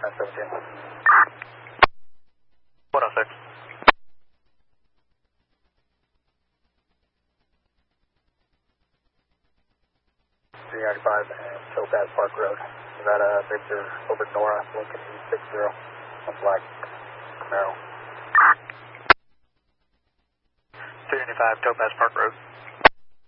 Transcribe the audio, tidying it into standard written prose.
17. 106. 395 and Topaz Park Road. Nevada, Victor, over Nora, Lincoln 60, on Black Camaro. 395 Topaz Park Road.